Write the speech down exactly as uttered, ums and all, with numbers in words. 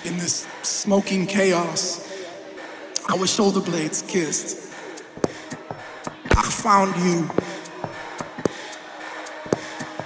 In this smoking chaos, our shoulder blades kissed. I found you.